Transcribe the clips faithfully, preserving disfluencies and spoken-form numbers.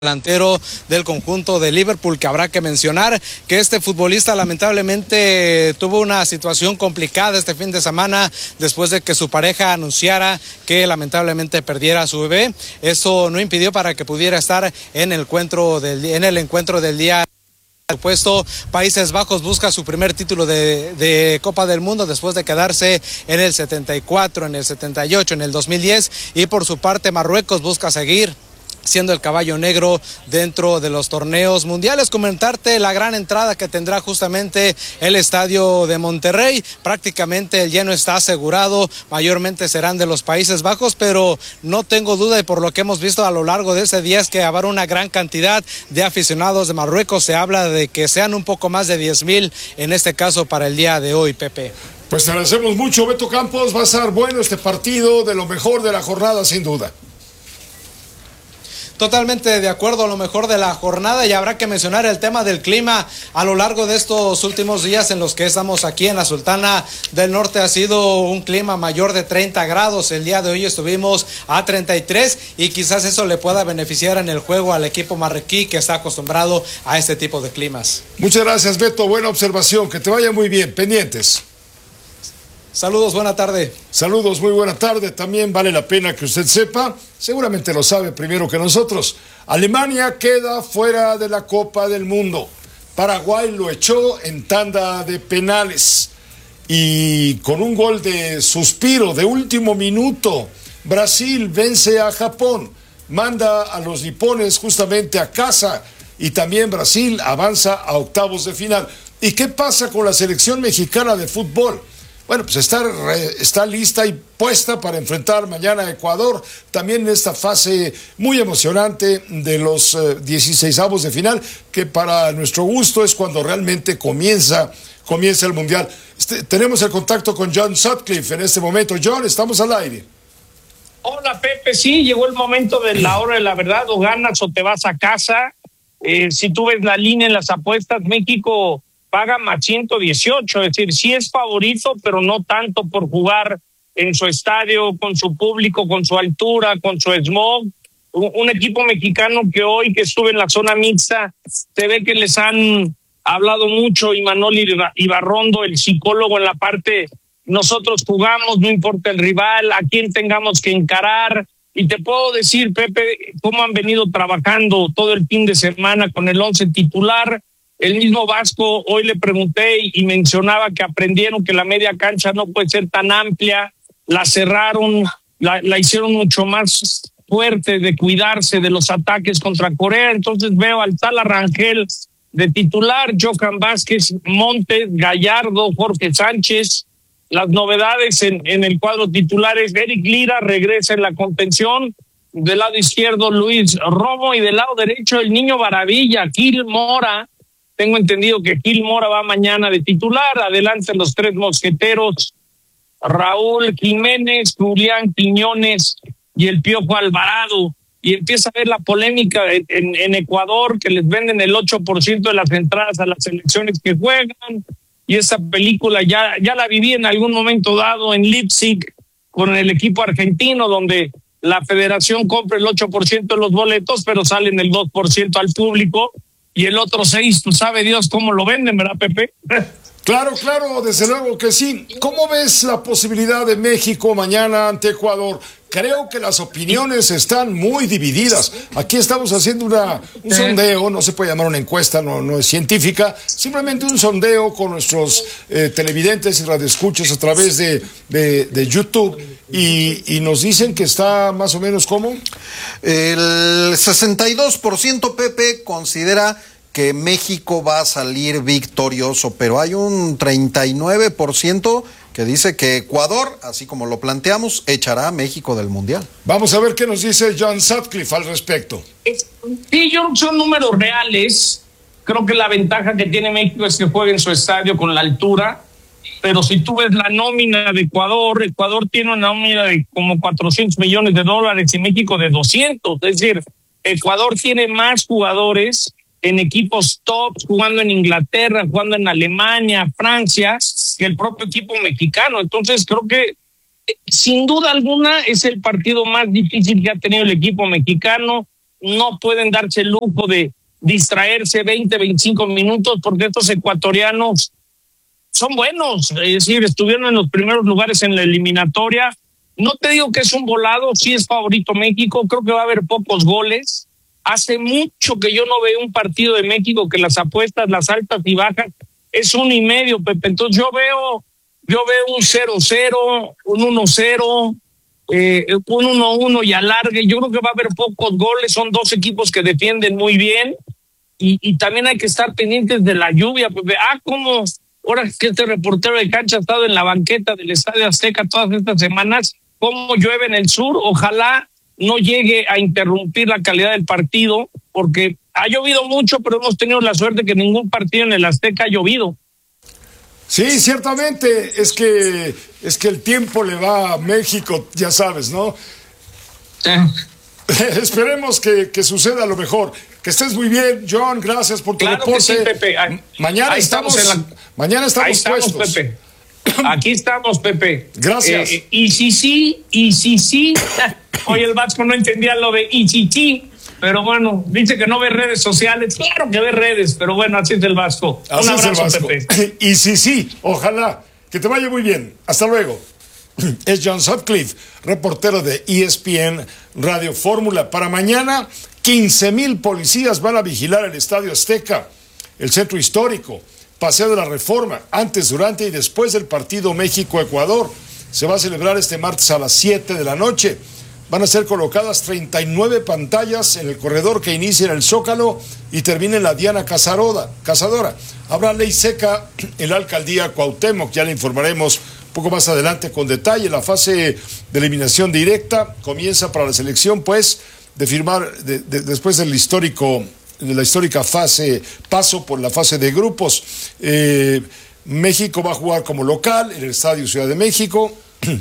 delantero del conjunto de Liverpool, que habrá que mencionar que este futbolista lamentablemente tuvo una situación complicada este fin de semana después de que su pareja anunciara que lamentablemente perdiera a su bebé. Eso no impidió para que pudiera estar en el encuentro del, en el encuentro del día. Al puesto, Países Bajos busca su primer título de, de Copa del Mundo después de quedarse en el setenta y cuatro, en el setenta y ocho, en el dos mil diez, y por su parte Marruecos busca seguir siendo el caballo negro dentro de los torneos mundiales. Comentarte la gran entrada que tendrá justamente el estadio de Monterrey. Prácticamente el lleno está asegurado, mayormente serán de los Países Bajos, pero no tengo duda, y por lo que hemos visto a lo largo de ese día, es que habrá una gran cantidad de aficionados de Marruecos. Se habla de que sean un poco más de diez mil en este caso para el día de hoy, Pepe. Pues te agradecemos mucho, Beto Campos. Va a estar bueno este partido, de lo mejor de la jornada, sin duda. Totalmente de acuerdo, a lo mejor de la jornada, y habrá que mencionar el tema del clima a lo largo de estos últimos días en los que estamos aquí en la Sultana del Norte. Ha sido un clima mayor de treinta grados, el día de hoy estuvimos a treinta y tres, y quizás eso le pueda beneficiar en el juego al equipo marroquí, que está acostumbrado a este tipo de climas. Muchas gracias, Beto, buena observación, que te vaya muy bien, pendientes. Saludos, buena tarde. Saludos, muy buena tarde. También vale la pena que usted sepa, seguramente lo sabe primero que nosotros, Alemania queda fuera de la Copa del Mundo. Paraguay lo echó en tanda de penales. Y con un gol de suspiro de último minuto, Brasil vence a Japón, manda a los nipones justamente a casa, y también Brasil avanza a octavos de final. ¿Y qué pasa con la selección mexicana de fútbol? Bueno, pues está, está lista y puesta para enfrentar mañana a Ecuador, también en esta fase muy emocionante de los eh, dieciseisavos de final, que para nuestro gusto es cuando realmente comienza, comienza el Mundial. Este, tenemos el contacto con John Sutcliffe en este momento. John, estamos al aire. Hola, Pepe, sí, llegó el momento de la hora de la verdad, o ganas o te vas a casa. Eh, si tú ves la línea en las apuestas, México paga más ciento dieciocho, es decir, sí es favorito, pero no tanto por jugar en su estadio, con su público, con su altura, con su smog. Un, un equipo mexicano que hoy que estuve en la zona mixta, se ve que les han hablado mucho, y Manoli Ibarrondo, el psicólogo, en la parte, nosotros jugamos, no importa el rival, a quién tengamos que encarar. Y te puedo decir, Pepe, cómo han venido trabajando todo el fin de semana con el once titular. El mismo Vasco, hoy le pregunté y mencionaba que aprendieron que la media cancha no puede ser tan amplia, la cerraron, la, la hicieron mucho más fuerte de cuidarse de los ataques contra Corea. Entonces veo al Tala Rangel de titular, Johan Vázquez, Montes, Gallardo, Jorge Sánchez. Las novedades en, en el cuadro titular es Eric Lira, regresa en la contención. Del lado izquierdo, Luis Romo, y del lado derecho, el niño maravilla, Gil Mora. Tengo entendido que Gil Mora va mañana de titular. Adelante los tres mosqueteros, Raúl Jiménez, Julián Quiñones y el Piojo Alvarado. Y empieza a ver la polémica en, en, en Ecuador, que les venden el ocho por ciento de las entradas a las selecciones que juegan. Y esa película ya, ya la viví en algún momento dado en Leipzig con el equipo argentino, donde la federación compra el ocho por ciento de los boletos, pero salen el dos por ciento al público. Y el otro seis, tú sabe Dios cómo lo venden, ¿verdad, Pepe? Claro, claro, desde luego que sí. ¿Cómo ves la posibilidad de México mañana ante Ecuador? Creo que las opiniones están muy divididas. Aquí estamos haciendo una, un sondeo, no se puede llamar una encuesta, no, no es científica, simplemente un sondeo con nuestros eh, televidentes y radioescuchas a través de, de, de YouTube, y, y nos dicen que está más o menos ¿cómo? El sesenta y dos por ciento, Pepe, considera que México va a salir victorioso, pero hay un treinta y nueve por ciento que dice que Ecuador, así como lo planteamos, echará a México del Mundial. Vamos a ver qué nos dice John Sutcliffe al respecto. Sí, yo, son números reales. Creo que la ventaja que tiene México es que juega en su estadio con la altura, pero si tú ves la nómina de Ecuador, Ecuador tiene una nómina de como cuatrocientos millones de dólares y México de doscientos. Es decir, Ecuador tiene más jugadores en equipos top, jugando en Inglaterra, jugando en Alemania, Francia, que el propio equipo mexicano. Entonces creo que sin duda alguna es el partido más difícil que ha tenido el equipo mexicano. no pueden darse el lujo de distraerse veinte, veinticinco minutos, porque estos ecuatorianos son buenos, es decir, estuvieron en los primeros lugares en la eliminatoria. No te digo que es un volado, sí es favorito México, creo que va a haber pocos goles. Hace mucho que yo no veo un partido de México que las apuestas, las altas y bajas, es uno y medio, Pepe. Entonces yo veo, yo veo un cero cero, un uno cero, eh, un uno uno y alargue. Yo creo que va a haber pocos goles, son dos equipos que defienden muy bien y, y también hay que estar pendientes de la lluvia, Pepe. Ah, como ahora que este reportero de cancha ha estado en la banqueta del Estadio Azteca todas estas semanas, cómo llueve en el sur, ojalá no llegue a interrumpir la calidad del partido, porque ha llovido mucho, pero hemos tenido la suerte que ningún partido en el Azteca ha llovido. Sí, ciertamente, es que es que el tiempo le va a México, ya sabes, ¿no? Eh. Esperemos que, que suceda lo mejor. Que estés muy bien, John, gracias por tu claro reporte. Que sí, Pepe. Ahí, mañana ahí estamos, estamos en la... mañana estamos, ahí estamos puestos. Pepe. Aquí estamos, Pepe. Gracias. Eh, y si sí, y si sí. Hoy el Vasco no entendía lo de y si sí, pero bueno, dice que no ve redes sociales. Claro que ve redes, pero bueno, así es el Vasco. Así Un abrazo, es el Vasco. Pepe. Y si sí, ojalá que te vaya muy bien. Hasta luego. Es John Sutcliffe, reportero de E S P N Radio Fórmula. Para mañana, quince mil policías van a vigilar el Estadio Azteca, el centro histórico, Paseo de la Reforma, antes, durante y después del partido México-Ecuador. Se va a celebrar este martes a las siete de la noche. Van a ser colocadas treinta y nueve pantallas en el corredor que inicia en el Zócalo y termina en la Diana Casaroda, Cazadora. Habrá ley seca en la alcaldía Cuauhtémoc, ya le informaremos un poco más adelante con detalle. La fase de eliminación directa comienza para la selección, pues, de firmar de, de, después del histórico, de la histórica fase, paso por la fase de grupos. Eh, México va a jugar como local en el Estadio Ciudad de México.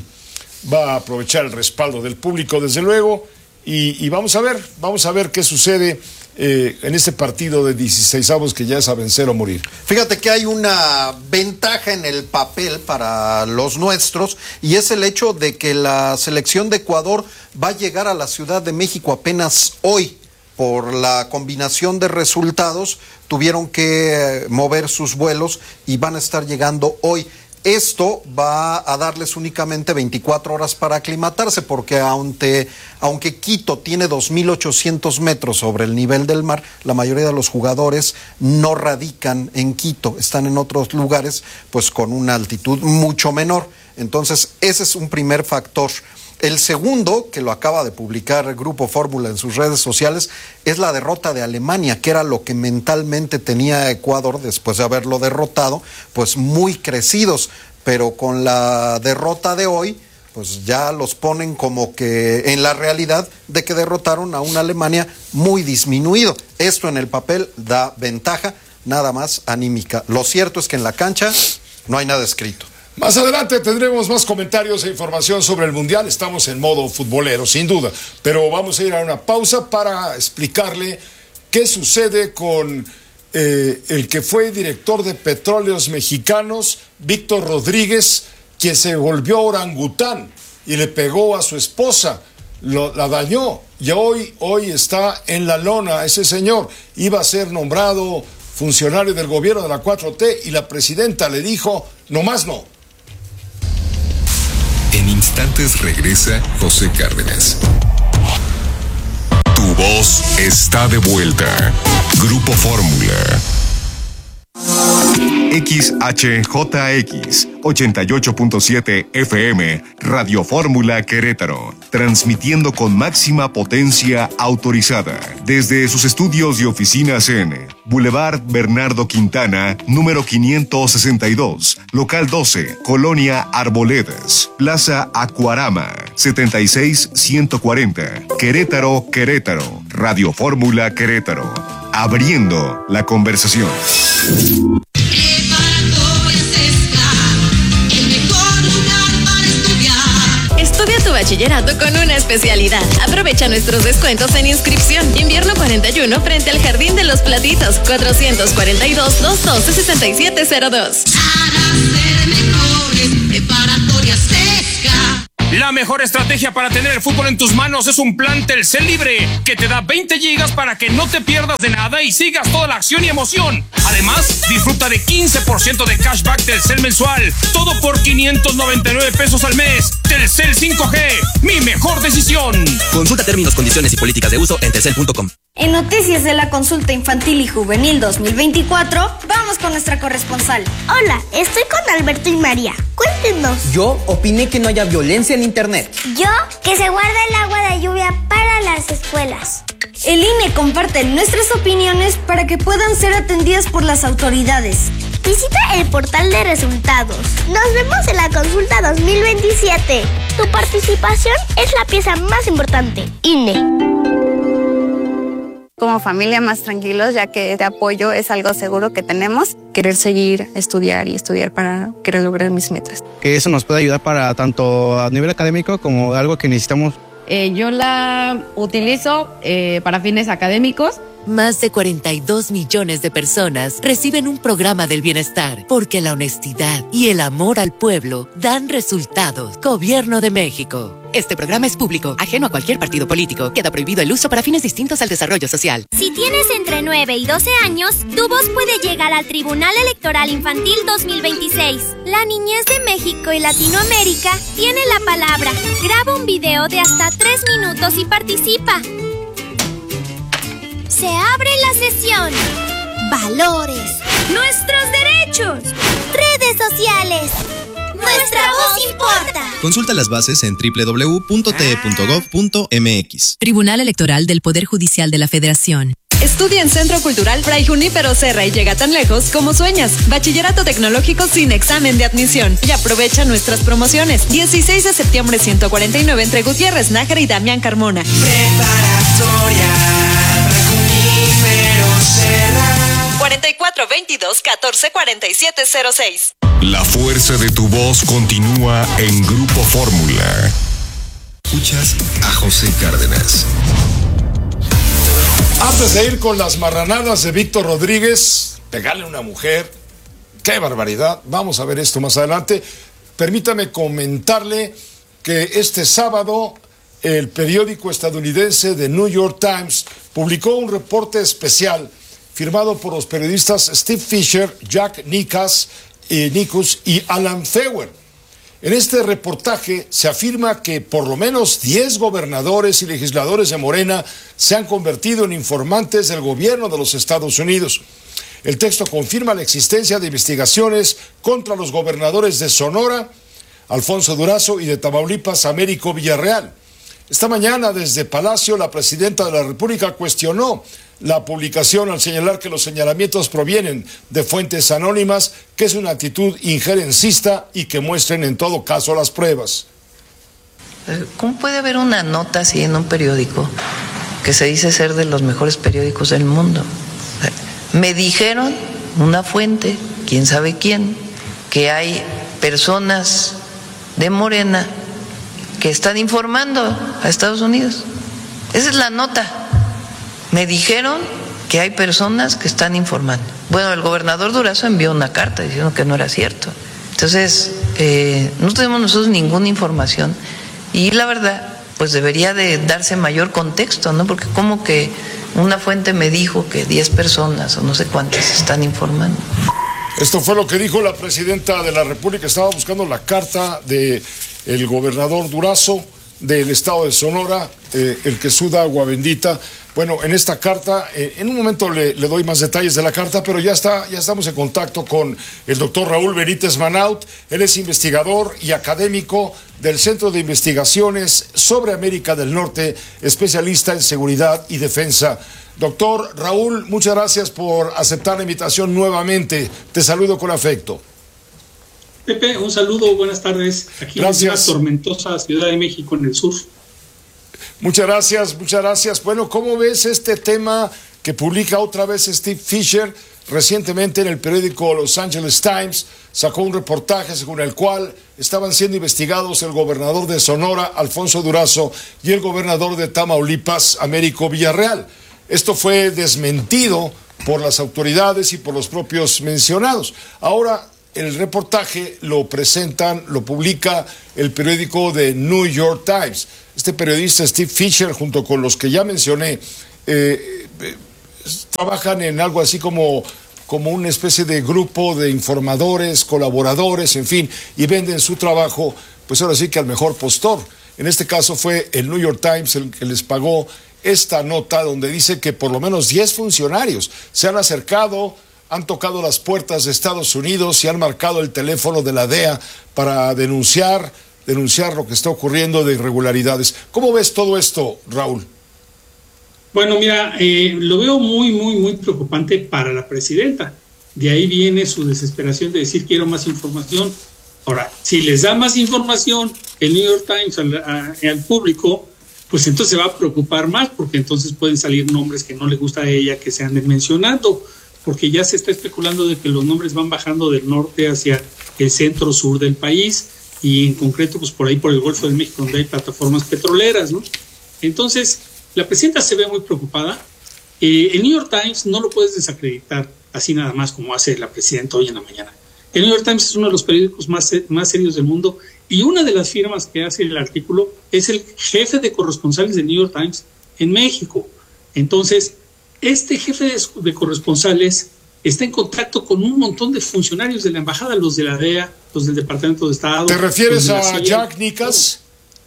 Va a aprovechar el respaldo del público, desde luego, y, y vamos a ver, vamos a ver qué sucede eh, en este partido de dieciseisavos que ya es a vencer o morir. Fíjate que hay una ventaja en el papel para los nuestros, y es el hecho de que la selección de Ecuador va a llegar a la Ciudad de México apenas hoy. Por la combinación de resultados, tuvieron que mover sus vuelos y van a estar llegando hoy. Esto va a darles únicamente veinticuatro horas para aclimatarse, porque aunque, aunque Quito tiene dos mil ochocientos metros sobre el nivel del mar, la mayoría de los jugadores no radican en Quito, están en otros lugares pues con una altitud mucho menor. Entonces ese es un primer factor. El segundo, que lo acaba de publicar el Grupo Fórmula en sus redes sociales, es la derrota de Alemania, que era lo que mentalmente tenía Ecuador después de haberlo derrotado, pues muy crecidos, pero con la derrota de hoy, pues ya los ponen como que en la realidad de que derrotaron a una Alemania muy disminuido. Esto en el papel da ventaja, nada más anímica. Lo cierto es que en la cancha no hay nada escrito. Más adelante tendremos más comentarios e información sobre el Mundial. Estamos en modo futbolero, sin duda. Pero vamos a ir a una pausa para explicarle qué sucede con eh, el que fue director de Petróleos Mexicanos, Víctor Rodríguez, quien se volvió orangután y le pegó a su esposa, lo, la dañó. Y hoy, hoy está en la lona ese señor. Iba a ser nombrado funcionario del gobierno de la cuatro T y la presidenta le dijo, no más no. En instantes regresa José Cárdenas. Tu voz está de vuelta. Grupo Fórmula. X H J X ochenta y ocho punto siete F M Radio Fórmula Querétaro, transmitiendo con máxima potencia autorizada desde sus estudios y oficinas en Boulevard Bernardo Quintana, número quinientos sesenta y dos, local doce, Colonia Arboledas, Plaza Acuarama, setenta y seis ciento cuarenta, Querétaro, Querétaro. Radio Fórmula Querétaro, abriendo la conversación. Estudia tu bachillerato con una especialidad. Aprovecha nuestros descuentos en inscripción. Invierno cuarenta y uno frente al Jardín de los Platitos. cuatrocientos cuarenta y dos, doscientos doce, sesenta y siete cero dos. Para ser mejores, preparatoria Sesca. La mejor estrategia para tener el fútbol en tus manos es un plan Telcel Libre que te da veinte gigas para que no te pierdas de nada y sigas toda la acción y emoción. Además, disfruta de quince por ciento de cashback Telcel mensual. Todo por quinientos noventa y nueve pesos al mes. Telcel cinco G, mi mejor decisión. Consulta términos, condiciones y políticas de uso en telcel punto com. En noticias de la consulta infantil y juvenil dos mil veinticuatro, vamos con nuestra corresponsal. Hola, estoy con Alberto y María. Cuéntenos. Yo opiné que no haya violencia en internet. Yo, que se guarda el agua de lluvia para las escuelas. El I N E comparte nuestras opiniones para que puedan ser atendidas por las autoridades. Visita el portal de resultados. Nos vemos en la consulta dos mil veintisiete. Tu participación es la pieza más importante. I N E. Como familia más tranquilos, ya que este apoyo es algo seguro que tenemos. Querer seguir, estudiar y estudiar para querer lograr mis metas. Que eso nos puede ayudar para tanto a nivel académico como algo que necesitamos. Eh, yo la utilizo eh, para fines académicos. Más de cuarenta y dos millones de personas reciben un programa del bienestar porque la honestidad y el amor al pueblo dan resultados. Gobierno de México. Este programa es público, ajeno a cualquier partido político. Queda prohibido el uso para fines distintos al desarrollo social. Si tienes entre nueve y doce años, tu voz puede llegar al Tribunal Electoral Infantil dos mil veintiséis. La niñez de México y Latinoamérica tiene la palabra. Graba un video de hasta tres minutos y participa. Se abre la sesión. Valores. Nuestros derechos. Redes sociales. Nuestra voz importa. Consulta las bases en doble u doble u doble u punto t e punto gov punto m x. Tribunal Electoral del Poder Judicial de la Federación. Estudia en Centro Cultural Fray Junípero Serra y llega tan lejos como sueñas. Bachillerato tecnológico sin examen de admisión. Y aprovecha nuestras promociones. dieciséis de septiembre ciento cuarenta y nueve entre Gutiérrez Nájera y Damián Carmona. Preparatoria Fray Junípero Serra. cuarenta y cuatro veintidós catorce cuarenta y siete cero seis. La fuerza de tu voz continúa en Grupo Fórmula. Escuchas a José Cárdenas. Antes de ir con las marranadas de Víctor Rodríguez, pegarle a una mujer, qué barbaridad, vamos a ver esto más adelante. Permítame comentarle que este sábado el periódico estadounidense The New York Times publicó un reporte especial firmado por los periodistas Steve Fisher, Jack Nicas, eh, Nicus y Alan Feuer. En este reportaje se afirma que por lo menos diez gobernadores y legisladores de Morena se han convertido en informantes del gobierno de los Estados Unidos. El texto confirma la existencia de investigaciones contra los gobernadores de Sonora, Alfonso Durazo, y de Tamaulipas, Américo Villarreal. Esta mañana, desde Palacio, la presidenta de la República cuestionó la publicación al señalar que los señalamientos provienen de fuentes anónimas, que es una actitud injerencista y que muestren en todo caso las pruebas. ¿Cómo puede haber una nota así en un periódico que se dice ser de los mejores periódicos del mundo? Me dijeron, una fuente, quién sabe quién, que hay personas de Morena que están informando a Estados Unidos. Esa es la nota. Me dijeron que hay personas que están informando. Bueno, el gobernador Durazo envió una carta diciendo que no era cierto. Entonces, eh, no tenemos nosotros ninguna información y la verdad, pues debería de darse mayor contexto, ¿no? Porque como que una fuente me dijo que diez personas o no sé cuántas están informando. Esto fue lo que dijo la presidenta de la República. Estaba buscando la carta de el gobernador Durazo del estado de Sonora, eh, el que suda agua bendita. Bueno, en esta carta, eh, en un momento le, le doy más detalles de la carta, pero ya está, ya estamos en contacto con el doctor Raúl Benítez Manaut. Él es investigador y académico del Centro de Investigaciones sobre América del Norte, especialista en seguridad y defensa. Doctor Raúl, muchas gracias por aceptar la invitación nuevamente. Te saludo con afecto. Pepe, un saludo, buenas tardes. Aquí Gracias. en la tormentosa Ciudad de México, en el sur. Muchas gracias, muchas gracias. Bueno, ¿cómo ves este tema que publica otra vez Steve Fisher? Recientemente en el periódico Los Angeles Times sacó un reportaje según el cual estaban siendo investigados el gobernador de Sonora, Alfonso Durazo, y el gobernador de Tamaulipas, Américo Villarreal. Esto fue desmentido por las autoridades y por los propios mencionados. Ahora, el reportaje lo presentan, lo publica el periódico de New York Times. Este periodista Steve Fisher, junto con los que ya mencioné, eh, eh, trabajan en algo así como, como una especie de grupo de informadores, colaboradores, en fin, y venden su trabajo, pues ahora sí que al mejor postor. En este caso fue el New York Times el que les pagó esta nota donde dice que por lo menos diez funcionarios se han acercado, han tocado las puertas de Estados Unidos y han marcado el teléfono de la D E A para denunciar, denunciar lo que está ocurriendo de irregularidades. ¿Cómo ves todo esto, Raúl? Bueno, mira, eh, lo veo muy, muy, muy preocupante para la presidenta. De ahí viene su desesperación de decir quiero más información. Ahora, si les da más información el New York Times al, a, al público, pues entonces se va a preocupar más, porque entonces pueden salir nombres que no le gusta a ella que se anden mencionando, porque ya se está especulando de que los nombres van bajando del norte hacia el centro-sur del país, y en concreto pues por ahí por el Golfo de México, donde hay plataformas petroleras, ¿no? Entonces, la presidenta se ve muy preocupada. Eh, el New York Times no lo puedes desacreditar así nada más como hace la presidenta hoy en la mañana. El New York Times es uno de los periódicos más, más serios del mundo, y una de las firmas que hace el artículo es el jefe de corresponsales del New York Times en México. Entonces, este jefe de, de corresponsales está en contacto con un montón de funcionarios de la embajada, los de la D E A, los del Departamento de Estado. ¿Te refieres de a C I A? Jack Nicas?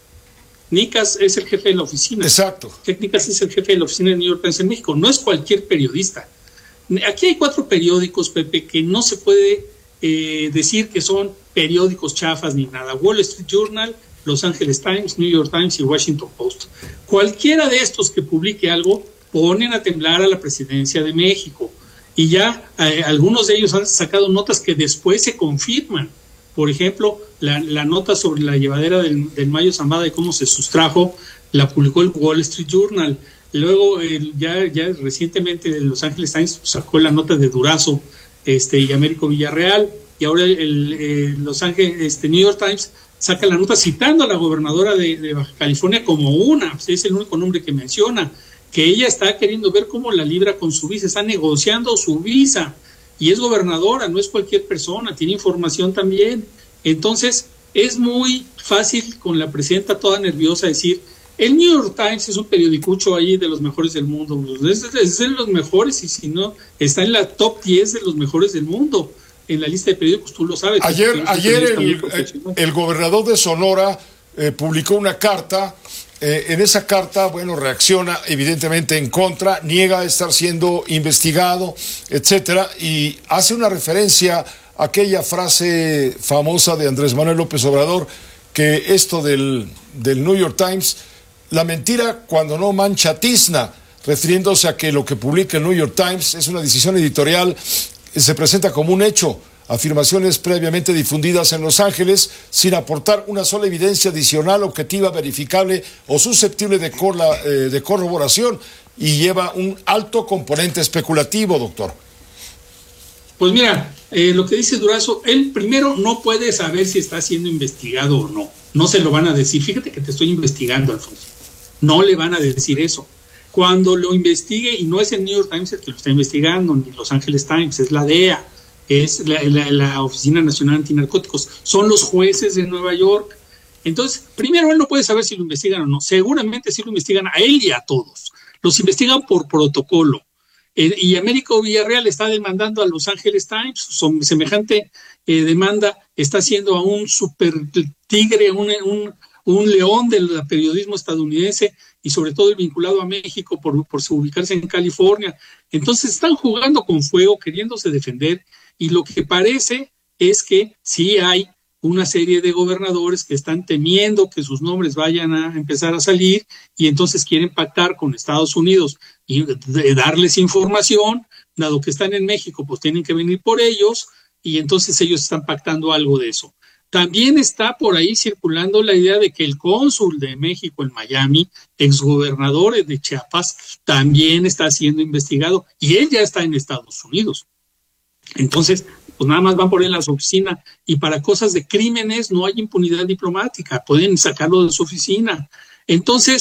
Nicas es el jefe de la oficina. Exacto. Jack Nicas es el jefe de la oficina del New York Times en México. No es cualquier periodista. Aquí hay cuatro periódicos, Pepe, que no se puede eh, decir que son periódicos chafas ni nada. Wall Street Journal, Los Angeles Times, New York Times y Washington Post. Cualquiera de estos que publique algo ponen a temblar a la presidencia de México. Y ya eh, algunos de ellos han sacado notas que después se confirman. Por ejemplo, la, la nota sobre la llevadera del, del Mayo Zambada y cómo se sustrajo, la publicó el Wall Street Journal. Luego, el, ya, ya recientemente el Los Angeles Times sacó la nota de Durazo este, y Américo Villarreal. Y ahora el, el Los Ángeles, este, New York Times saca la nota citando a la gobernadora de, de Baja California como una, pues es el único nombre que menciona, que ella está queriendo ver cómo la libra con su visa, está negociando su visa, y es gobernadora, no es cualquier persona, tiene información también. Entonces, es muy fácil con la presidenta toda nerviosa decir, el New York Times es un periodicucho ahí de los mejores del mundo, es, es de los mejores, y si no, está en la top diez de los mejores del mundo, en la lista de periódicos, tú lo sabes. Ayer, ayer el, el gobernador de Sonora eh, publicó una carta. Eh, en esa carta, bueno, reacciona evidentemente en contra, niega estar siendo investigado, etcétera, y hace una referencia a aquella frase famosa de Andrés Manuel López Obrador, que esto del, del New York Times, la mentira cuando no mancha tizna, refiriéndose a que lo que publica el New York Times es una decisión editorial, se presenta como un hecho, afirmaciones previamente difundidas en Los Ángeles sin aportar una sola evidencia adicional, objetiva, verificable o susceptible de, corla, eh, de corroboración, y lleva un alto componente especulativo, doctor. Pues mira, eh, lo que dice Durazo, él primero no puede saber si está siendo investigado o no, no se lo van a decir, fíjate que te estoy investigando, Alfonso, no le van a decir eso. Cuando lo investigue, y no es el New York Times el que lo está investigando, ni Los Angeles Times, es la D E A, es la, la, la Oficina Nacional Antinarcóticos, son los jueces de Nueva York. Entonces, primero él no puede saber si lo investigan o no, seguramente sí lo investigan a él y a todos, los investigan por protocolo. Eh, y Américo Villarreal está demandando a Los Angeles Times, son, semejante eh, demanda está haciendo a un super tigre, un, un, un león del periodismo estadounidense, y sobre todo el vinculado a México por, por ubicarse en California. Entonces están jugando con fuego, queriéndose defender, y lo que parece es que sí hay una serie de gobernadores que están temiendo que sus nombres vayan a empezar a salir, y entonces quieren pactar con Estados Unidos y de darles información, dado que están en México, pues tienen que venir por ellos, y entonces ellos están pactando algo de eso. También está por ahí circulando la idea de que el cónsul de México en Miami, exgobernador de Chiapas, también está siendo investigado, y él ya está en Estados Unidos. Entonces, pues nada más van por él a su oficina, y para cosas de crímenes no hay impunidad diplomática, pueden sacarlo de su oficina. Entonces,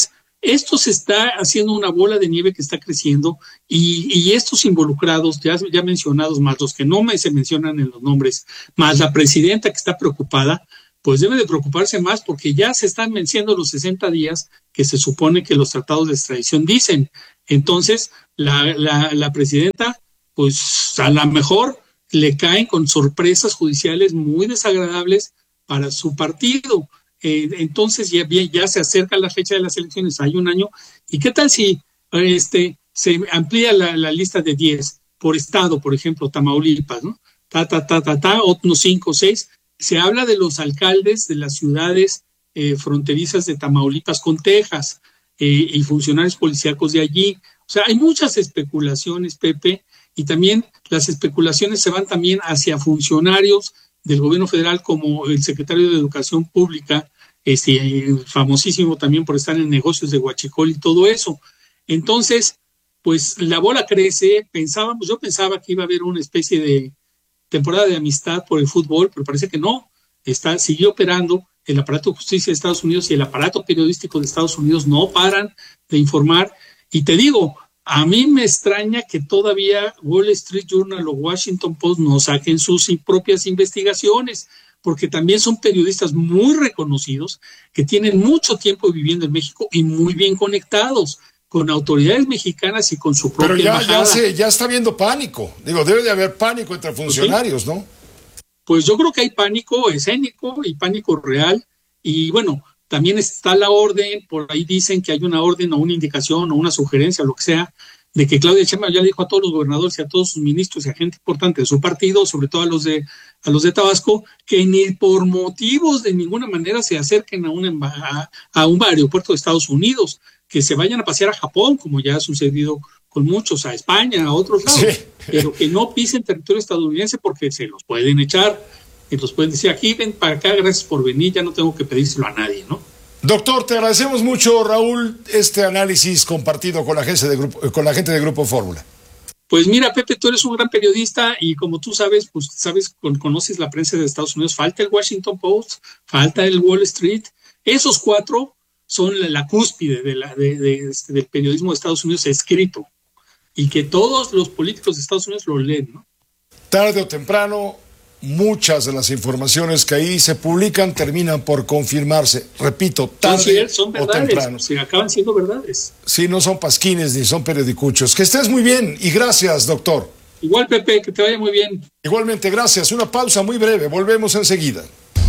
esto se está haciendo una bola de nieve que está creciendo y, y estos involucrados, ya, ya mencionados, más los que no me se mencionan en los nombres, más la presidenta que está preocupada, pues debe de preocuparse más porque ya se están venciendo los sesenta días que se supone que los tratados de extradición dicen. Entonces, la, la, la presidenta, pues a lo mejor le caen con sorpresas judiciales muy desagradables para su partido. Eh, entonces ya, ya se acerca la fecha de las elecciones, hay un año, y qué tal si este se amplía la, la lista de diez por estado, por ejemplo, Tamaulipas, ¿no? Ta, ta, ta, ta, ta, unos cinco o seis, se habla de los alcaldes de las ciudades eh, fronterizas de Tamaulipas con Texas eh, y funcionarios policíacos de allí. O sea, hay muchas especulaciones, Pepe, y también las especulaciones se van también hacia funcionarios del gobierno federal como el secretario de Educación Pública, este, famosísimo también por estar en negocios de huachicol y todo eso. Entonces, pues la bola crece, pensábamos, yo pensaba que iba a haber una especie de temporada de amistad por el fútbol, pero parece que no, está, sigue operando, el aparato de justicia de Estados Unidos y el aparato periodístico de Estados Unidos no paran de informar, y te digo, a mí me extraña que todavía Wall Street Journal o Washington Post no saquen sus propias investigaciones, porque también son periodistas muy reconocidos que tienen mucho tiempo viviendo en México y muy bien conectados con autoridades mexicanas y con su propia Pero ya, embajada. ya, se, ya está habiendo pánico. Digo, debe de haber pánico entre funcionarios, ¿no? Pues yo creo que hay pánico escénico y pánico real. Y bueno, también está la orden, por ahí dicen que hay una orden o una indicación o una sugerencia o lo que sea, de que Claudia Sheinbaum ya le dijo a todos los gobernadores y a todos sus ministros y a gente importante de su partido, sobre todo a los de a los de Tabasco, que ni por motivos de ninguna manera se acerquen a un, a, a un aeropuerto de Estados Unidos, que se vayan a pasear a Japón, como ya ha sucedido con muchos, a España, a otros lados, sí. Pero que no pisen territorio estadounidense porque se los pueden echar, y los pueden decir, aquí ven para acá, gracias por venir, ya no tengo que pedírselo a nadie, ¿no? Doctor, te agradecemos mucho, Raúl, este análisis compartido con la gente de Grupo, con la gente de Grupo Fórmula. Pues mira, Pepe, tú eres un gran periodista y como tú sabes, pues sabes, conoces la prensa de Estados Unidos, falta el Washington Post, falta el Wall Street, esos cuatro son la, la cúspide de la, de, de, de, del periodismo de Estados Unidos escrito, y que todos los políticos de Estados Unidos lo leen, ¿no? Tarde o temprano, muchas de las informaciones que ahí se publican terminan por confirmarse. Repito, tarde son, son o temprano. Se acaban siendo verdades. Sí, no son pasquines ni son periodicuchos. Que estés muy bien y gracias, doctor. Igual, Pepe, que te vaya muy bien. Igualmente, gracias. Una pausa muy breve. Volvemos enseguida.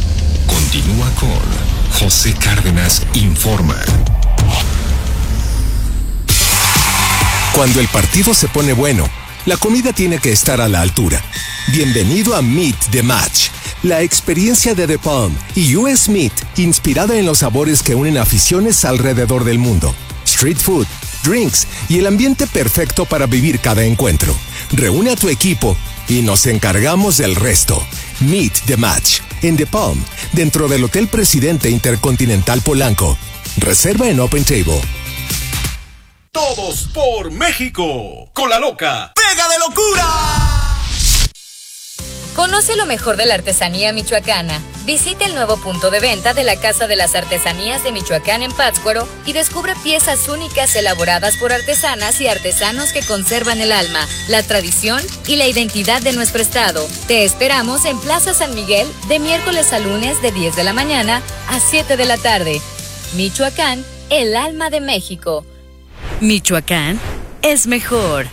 Continúa con José Cárdenas Informa. Cuando el partido se pone bueno, la comida tiene que estar a la altura. Bienvenido a Meet the Match, la experiencia de The Palm y U S Meat, inspirada en los sabores que unen aficiones alrededor del mundo. Street food, drinks y el ambiente perfecto para vivir cada encuentro. Reúne a tu equipo y nos encargamos del resto. Meet the Match, en The Palm, dentro del Hotel Presidente Intercontinental Polanco. Reserva en Open Table. Todos por México. Con la loca. ¡Pega de locura! Conoce lo mejor de la artesanía michoacana. Visita el nuevo punto de venta de la Casa de las Artesanías de Michoacán en Pátzcuaro y descubre piezas únicas elaboradas por artesanas y artesanos que conservan el alma, la tradición y la identidad de nuestro estado. Te esperamos en Plaza San Miguel de miércoles a lunes de diez de la mañana a siete de la tarde. Michoacán, el alma de México. Michoacán es mejor.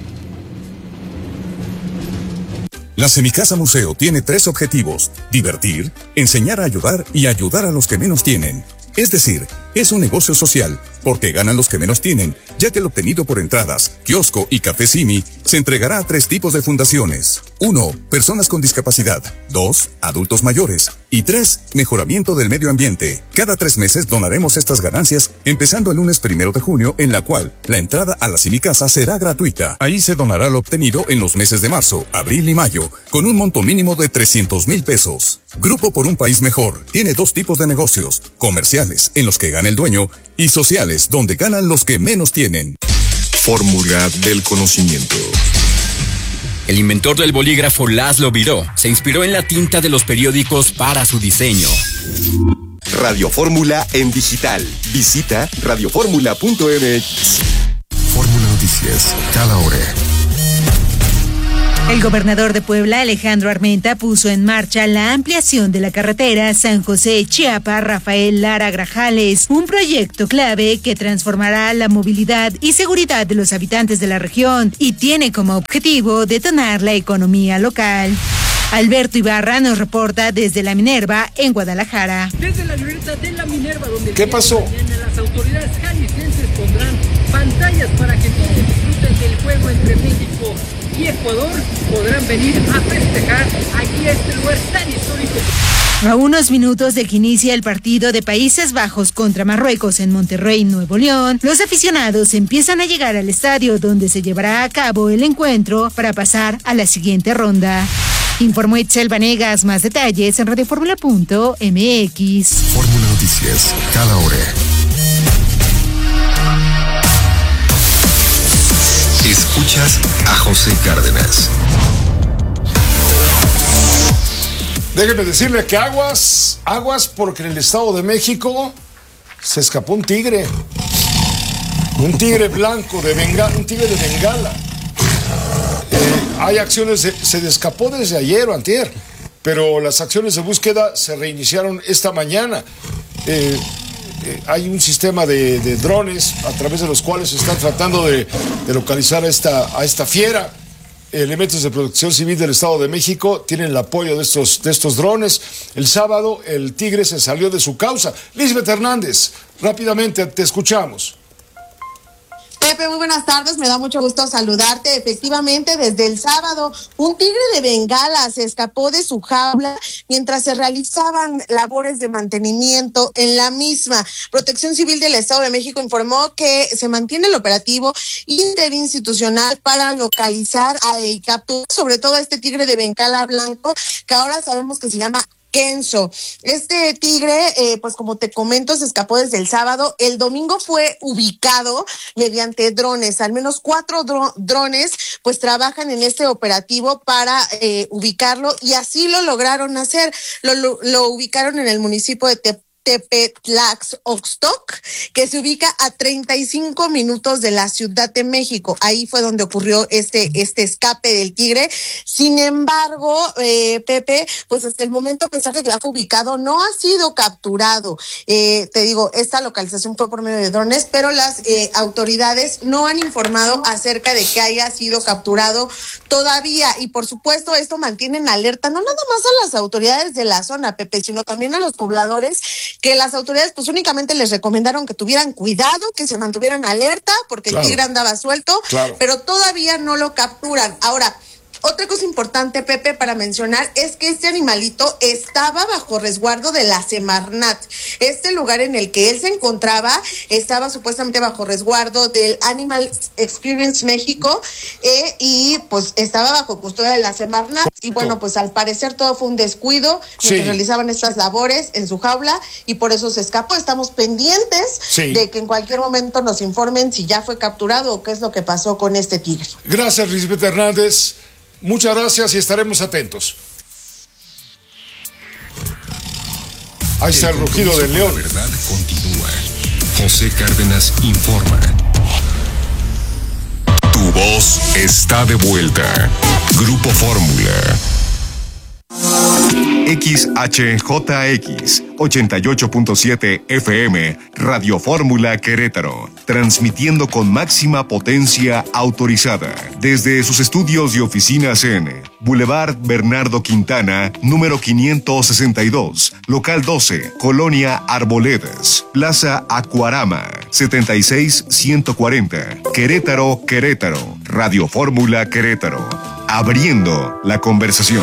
La Semicasa Museo tiene tres objetivos: divertir, enseñar a ayudar y ayudar a los que menos tienen. Es decir, es un negocio social, porque ganan los que menos tienen, ya que el obtenido por entradas, kiosco y café Simi se entregará a tres tipos de fundaciones. Uno, personas con discapacidad. Dos, adultos mayores. Y tres, mejoramiento del medio ambiente. Cada tres meses donaremos estas ganancias, empezando el lunes primero de junio, en la cual la entrada a la Semicasa será gratuita. Ahí se donará lo obtenido en los meses de marzo, abril y mayo, con un monto mínimo de trescientos mil pesos. Grupo por un País Mejor tiene dos tipos de negocios: comerciales, en los que gana el dueño, y sociales, donde ganan los que menos tienen. Fórmula del conocimiento. El inventor del bolígrafo Laszlo Biró se inspiró en la tinta de los periódicos para su diseño. Radio Fórmula en digital. Visita radio fórmula punto m x. Fórmula Noticias, cada hora. El gobernador de Puebla, Alejandro Armenta, puso en marcha la ampliación de la carretera San José-Chiapa Rafael Lara Grajales, un proyecto clave que transformará la movilidad y seguridad de los habitantes de la región y tiene como objetivo detonar la economía local. Alberto Ibarra nos reporta desde la Minerva en Guadalajara. Desde la glorieta de la Minerva, donde ¿Qué pasó? Mañana, las autoridades jaliscienses pondrán pantallas para que todos disfruten del juego entre México y Ecuador. Podrán venir a festejar aquí a este lugar tan histórico. A unos minutos de que inicia el partido de Países Bajos contra Marruecos en Monterrey, Nuevo León, los aficionados empiezan a llegar al estadio donde se llevará a cabo el encuentro para pasar a la siguiente ronda. Informó Itzel Vanegas. Más detalles en radio fórmula punto m x. Fórmula Noticias, cada hora. Escuchas a José Cárdenas. Déjeme decirle que aguas, aguas, porque en el Estado de México se escapó un tigre. Un tigre blanco de Bengala, un tigre de Bengala. Eh, hay acciones, de, se escapó desde ayer o antier, pero las acciones de búsqueda se reiniciaron esta mañana. Eh, eh, hay un sistema de, de drones a través de los cuales se están tratando de, de localizar a esta, a esta fiera. Elementos de Protección Civil del Estado de México tienen el apoyo de estos, de estos drones. El sábado el tigre se salió de su causa. Lisbeth Hernández, rápidamente te escuchamos. Pepe, muy buenas tardes, me da mucho gusto saludarte. Efectivamente, desde el sábado, un tigre de Bengala se escapó de su jaula mientras se realizaban labores de mantenimiento en la misma. Protección Civil del Estado de México informó que se mantiene el operativo interinstitucional para localizar y capturar sobre todo a este tigre de Bengala blanco, que ahora sabemos que se llama Kenzo. Este tigre, eh, pues como te comento, se escapó desde el sábado. El domingo fue ubicado mediante drones. Al menos cuatro dro- drones pues trabajan en este operativo para eh, ubicarlo, y así lo lograron hacer. Lo, lo, lo ubicaron en el municipio de Tep Tepetlax-Oxtoc, que se ubica a treinta y cinco minutos de la Ciudad de México. Ahí fue donde ocurrió este, este escape del tigre. Sin embargo, eh, Pepe, pues hasta el momento, a pesar de que ya fue ubicado, no ha sido capturado. Eh, te digo, esta localización fue por medio de drones, pero las eh, autoridades no han informado acerca de que haya sido capturado todavía. Y por supuesto, esto mantiene en alerta no nada más a las autoridades de la zona, Pepe, sino también a los pobladores, que las autoridades pues únicamente les recomendaron que tuvieran cuidado, que se mantuvieran alerta, porque claro, el tigre andaba suelto, claro, pero todavía no lo capturan. Ahora, otra cosa importante, Pepe, para mencionar es que este animalito estaba bajo resguardo de la Semarnat. Este lugar en el que él se encontraba estaba supuestamente bajo resguardo del Animal Experience México eh, y pues estaba bajo custodia de la Semarnat. Y bueno, pues al parecer todo fue un descuido mientras sí. realizaban estas labores en su jaula, y por eso se escapó. Estamos pendientes sí. de que en cualquier momento nos informen si ya fue capturado o qué es lo que pasó con este tigre. Gracias, Lisbeth Hernández. Muchas gracias y estaremos atentos. Ahí está el rugido del león. La verdad continúa. José Cárdenas informa. Tu voz está de vuelta. Grupo Fórmula. X H J X ochenta y ocho punto siete F M Radio Fórmula Querétaro, transmitiendo con máxima potencia autorizada desde sus estudios y oficinas en Boulevard Bernardo Quintana, número quinientos sesenta y dos, local doce, Colonia Arboledas, Plaza Acuarama, setenta y seis ciento cuarenta, Querétaro, Querétaro. Radio Fórmula Querétaro, abriendo la conversación.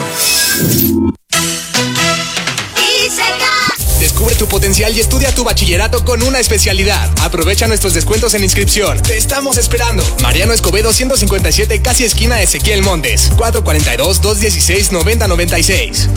Descubre tu potencial y estudia tu bachillerato con una especialidad. Aprovecha nuestros descuentos en inscripción. Te estamos esperando. Mariano Escobedo ciento cincuenta y siete, casi esquina Ezequiel Montes. cuatro cuatro dos, dos uno seis, nueve cero nueve seis.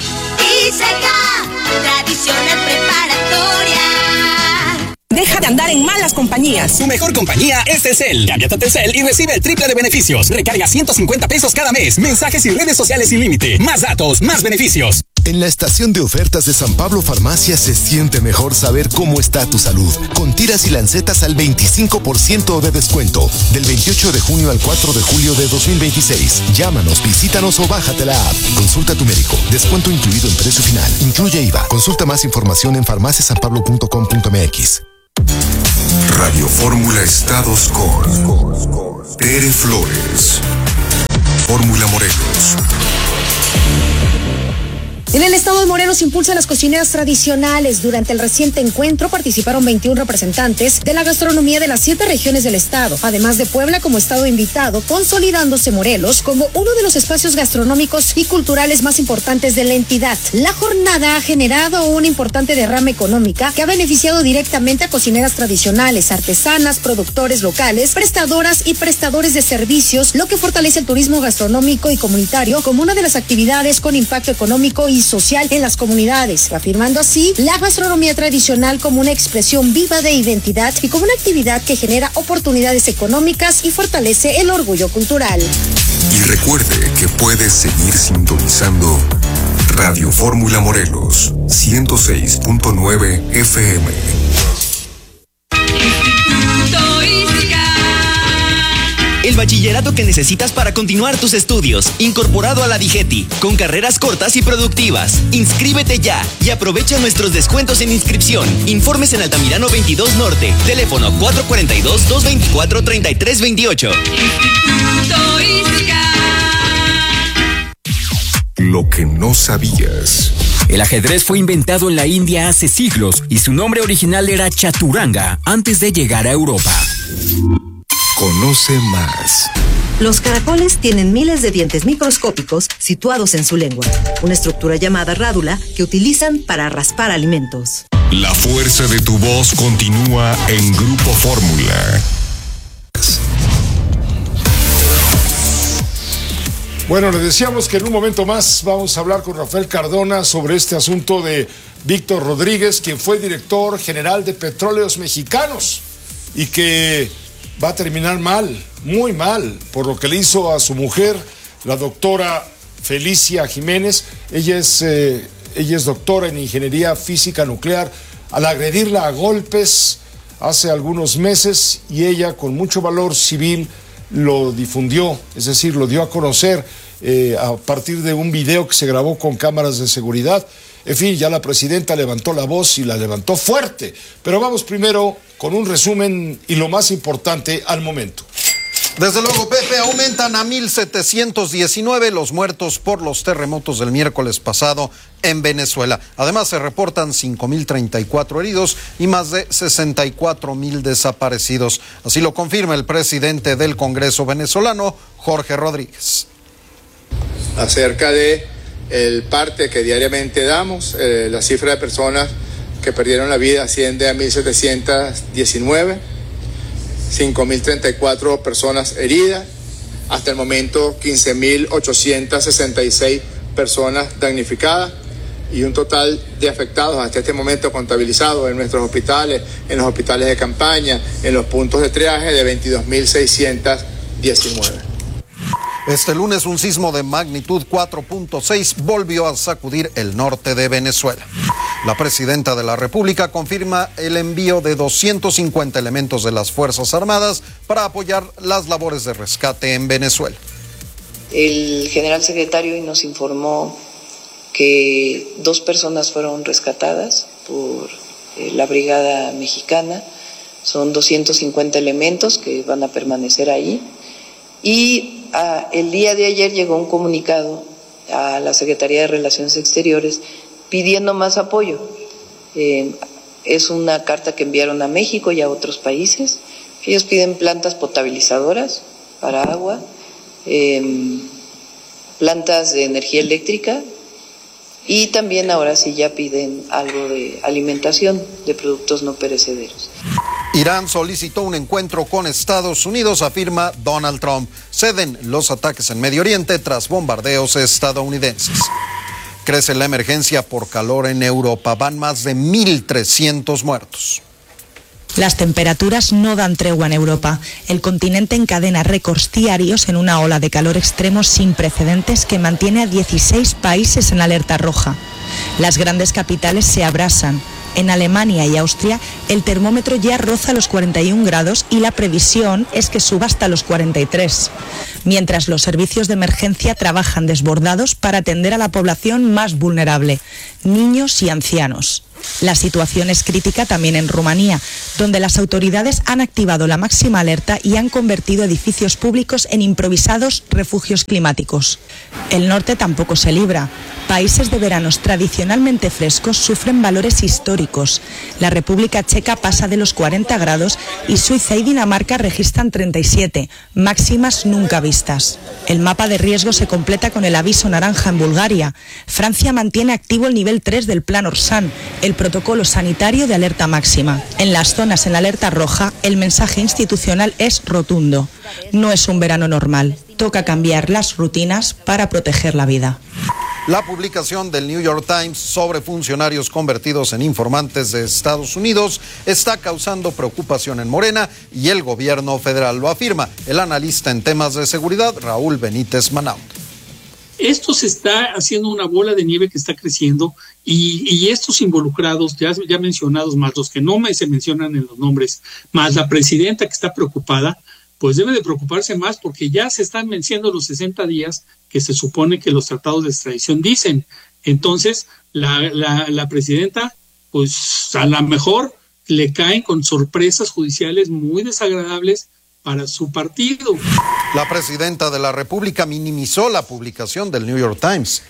ISECA, tradicional preparatoria. Deja de andar en malas compañías. Tu mejor compañía es Telcel. Cámbiate a Telcel y recibe el triple de beneficios. Recarga ciento cincuenta pesos cada mes. Mensajes y redes sociales sin límite. Más datos, más beneficios. En la estación de ofertas de San Pablo Farmacia se siente mejor saber cómo está tu salud. Con tiras y lancetas al veinticinco por ciento de descuento. Del veintiocho de junio al cuatro de julio de dos mil veintiséis. Llámanos, visítanos o bájate la app. Consulta a tu médico. Descuento incluido en precio final. Incluye I V A. Consulta más información en farmacia san pablo punto com punto m x. Radio Fórmula Estados con Tere Flores. Fórmula Morelos. En el estado de Morelos impulsa las cocineras tradicionales. Durante el reciente encuentro participaron veintiún representantes de la gastronomía de las siete regiones del estado, además de Puebla como estado invitado, consolidándose Morelos como uno de los espacios gastronómicos y culturales más importantes de la entidad. La jornada ha generado una importante derrama económica que ha beneficiado directamente a cocineras tradicionales, artesanas, productores locales, prestadoras y prestadores de servicios, lo que fortalece el turismo gastronómico y comunitario como una de las actividades con impacto económico y social en las comunidades, afirmando así la gastronomía tradicional como una expresión viva de identidad y como una actividad que genera oportunidades económicas y fortalece el orgullo cultural. Y recuerde que puede seguir sintonizando Radio Fórmula Morelos ciento seis punto nueve F M. El bachillerato que necesitas para continuar tus estudios, incorporado a la DIGETI, con carreras cortas y productivas. Inscríbete ya y aprovecha nuestros descuentos en inscripción. Informes en Altamirano veintidós Norte, teléfono cuatro cuatro dos, dos dos cuatro, tres tres dos ocho. Lo que no sabías. El ajedrez fue inventado en la India hace siglos y su nombre original era chaturanga antes de llegar a Europa. Conoce más. Los caracoles tienen miles de dientes microscópicos situados en su lengua, una estructura llamada rádula que utilizan para raspar alimentos. La fuerza de tu voz continúa en Grupo Fórmula. Bueno, le decíamos que en un momento más vamos a hablar con Rafael Cardona sobre este asunto de Víctor Rodríguez, quien fue director general de Petróleos Mexicanos y que va a terminar mal, muy mal, por lo que le hizo a su mujer, la doctora Felicia Jiménez. Ella es, eh, ella es doctora en Ingeniería Física Nuclear. Al agredirla a golpes hace algunos meses, y ella, con mucho valor civil, lo difundió, es decir, lo dio a conocer eh, a partir de un video que se grabó con cámaras de seguridad. En fin, ya la presidenta levantó la voz y la levantó fuerte. Pero vamos primero con un resumen y lo más importante al momento. Desde luego, Pepe, aumentan a mil setecientos diecinueve los muertos por los terremotos del miércoles pasado en Venezuela. Además, se reportan cinco mil treinta y cuatro heridos y más de sesenta y cuatro mil desaparecidos. Así lo confirma el presidente del Congreso venezolano, Jorge Rodríguez. Acerca de el parte que diariamente damos, eh, la cifra de personas que perdieron la vida asciende a mil setecientos diecinueve, cinco mil treinta y cuatro personas heridas, hasta el momento quince mil ochocientos sesenta y seis personas damnificadas y un total de afectados hasta este momento contabilizados en nuestros hospitales, en los hospitales de campaña, en los puntos de triaje de veintidós mil seiscientos diecinueve. Este lunes un sismo de magnitud cuatro punto seis volvió a sacudir el norte de Venezuela. La presidenta de la República confirma el envío de doscientos cincuenta elementos de las Fuerzas Armadas para apoyar las labores de rescate en Venezuela. El general secretario hoy nos informó que dos personas fueron rescatadas por eh, la Brigada Mexicana. Son doscientos cincuenta elementos que van a permanecer ahí. Y ah, el día de ayer llegó un comunicado a la Secretaría de Relaciones Exteriores pidiendo más apoyo. Eh, es una carta que enviaron a México y a otros países. Ellos piden plantas potabilizadoras para agua, eh, plantas de energía eléctrica y también ahora sí ya piden algo de alimentación de productos no perecederos. Irán solicitó un encuentro con Estados Unidos, afirma Donald Trump. Ceden los ataques en Medio Oriente tras bombardeos estadounidenses. Crece la emergencia por calor en Europa. Van más de mil trescientos muertos. Las temperaturas no dan tregua en Europa. El continente encadena récords diarios en una ola de calor extremo sin precedentes que mantiene a dieciséis países en alerta roja. Las grandes capitales se abrasan. En Alemania y Austria el termómetro ya roza los cuarenta y un grados y la previsión es que suba hasta los cuarenta y tres. Mientras los servicios de emergencia trabajan desbordados para atender a la población más vulnerable, niños y ancianos. La situación es crítica también en Rumanía, donde las autoridades han activado la máxima alerta y han convertido edificios públicos en improvisados refugios climáticos. El norte tampoco se libra. Países de veranos tradicionalmente frescos sufren valores históricos. La República Checa pasa de los cuarenta grados y Suiza y Dinamarca registran treinta y siete, máximas nunca vistas. El mapa de riesgo se completa con el aviso naranja en Bulgaria. Francia mantiene activo el nivel tres del Plan Orsan, el protocolo sanitario de alerta máxima. En las zonas en alerta roja, el mensaje institucional es rotundo. No es un verano normal. Toca cambiar las rutinas para proteger la vida. La publicación del New York Times sobre funcionarios convertidos en informantes de Estados Unidos está causando preocupación en Morena y el gobierno federal lo afirma. El analista en temas de seguridad, Raúl Benítez Manaut. Esto se está haciendo una bola de nieve que está creciendo y, y estos involucrados, ya, ya mencionados, más los que no me, se mencionan en los nombres, más la presidenta que está preocupada, pues debe de preocuparse más porque ya se están venciendo los sesenta días que se supone que los tratados de extradición dicen. Entonces, la, la, la presidenta, pues a lo mejor le caen con sorpresas judiciales muy desagradables para su partido. La presidenta de la República minimizó la publicación del New York Times.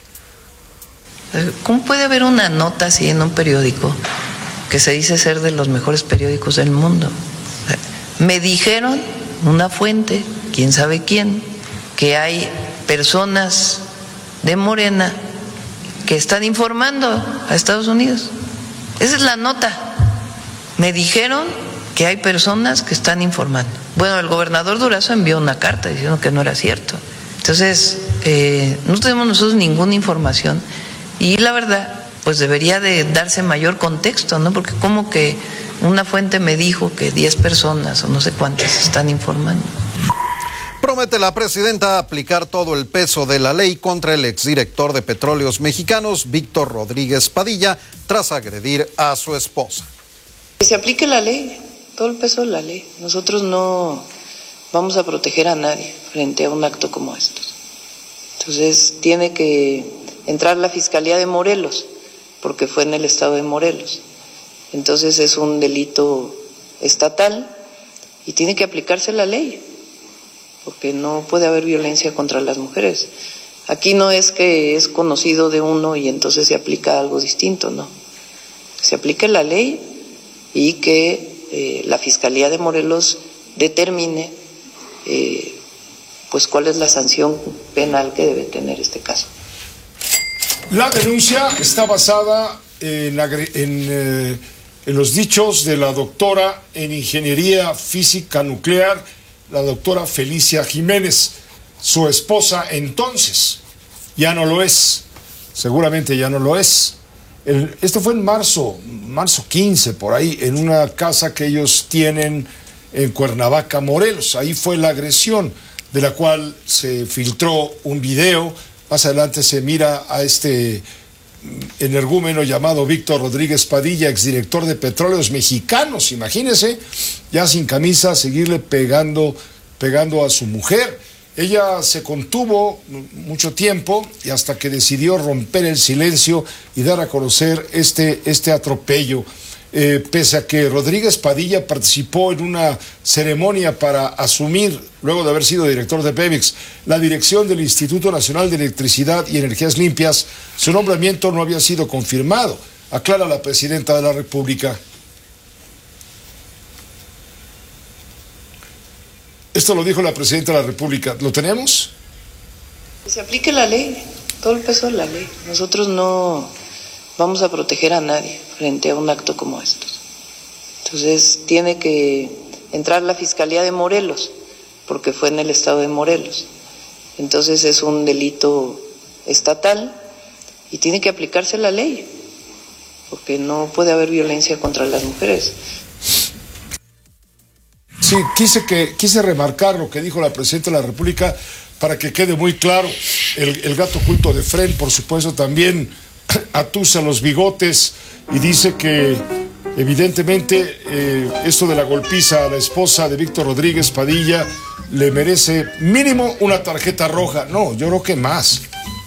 ¿Cómo puede haber una nota así en un periódico que se dice ser de los mejores periódicos del mundo? Me dijeron, una fuente, quién sabe quién, que hay personas de Morena que están informando a Estados Unidos. Esa es la nota. Me dijeron que hay personas que están informando. Bueno, el gobernador Durazo envió una carta diciendo que no era cierto. Entonces, eh, no tenemos nosotros ninguna información y la verdad, pues debería de darse mayor contexto, ¿no? Porque como que una fuente me dijo que diez personas o no sé cuántas están informando. Promete la presidenta aplicar todo el peso de la ley contra el exdirector de Petróleos Mexicanos, Víctor Rodríguez Padilla, tras agredir a su esposa. Que se aplique la ley, todo el peso de la ley. Nosotros no vamos a proteger a nadie frente a un acto como estos. Entonces tiene que entrar la Fiscalía de Morelos, porque fue en el estado de Morelos. Entonces es un delito estatal y tiene que aplicarse la ley, porque no puede haber violencia contra las mujeres. Aquí no es que es conocido de uno y entonces se aplica algo distinto, no. Se aplique la ley y que eh, la Fiscalía de Morelos determine eh, pues cuál es la sanción penal que debe tener este caso. La denuncia está basada en, la, en, eh, en los dichos de la doctora en Ingeniería Física Nuclear, la doctora Felicia Jiménez. Su esposa entonces ya no lo es, seguramente ya no lo es. El, esto fue en marzo, marzo quince, por ahí, en una casa que ellos tienen en Cuernavaca, Morelos. Ahí fue la agresión, de la cual se filtró un video. Más adelante se mira a este energúmeno llamado Víctor Rodríguez Padilla, exdirector de Petróleos Mexicanos, imagínense, ya sin camisa, seguirle pegando, pegando a su mujer. Ella se contuvo mucho tiempo y hasta que decidió romper el silencio y dar a conocer este, este atropello. Eh, pese a que Rodríguez Padilla participó en una ceremonia para asumir, luego de haber sido director de Pemex, la dirección del Instituto Nacional de Electricidad y Energías Limpias, su nombramiento no había sido confirmado, aclara la presidenta de la República. Esto lo dijo la presidenta de la República. ¿Lo tenemos? Que se aplique la ley, todo el peso de la ley. Nosotros no vamos a proteger a nadie frente a un acto como estos. Entonces tiene que entrar la Fiscalía de Morelos, porque fue en el estado de Morelos. Entonces es un delito estatal y tiene que aplicarse la ley, porque no puede haber violencia contra las mujeres. Sí, quise, que, quise remarcar lo que dijo la Presidenta de la República para que quede muy claro. El, el gato oculto de Fren, por supuesto, también atusa los bigotes y dice que evidentemente eh, esto de la golpiza a la esposa de Víctor Rodríguez Padilla le merece mínimo una tarjeta roja. No, yo creo que más.